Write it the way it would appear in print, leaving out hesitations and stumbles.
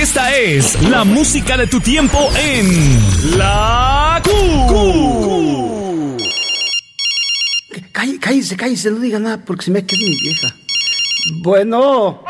Esta es la música de tu tiempo en La Q. Cállese, no diga nada porque se me queda mi vieja. Bueno.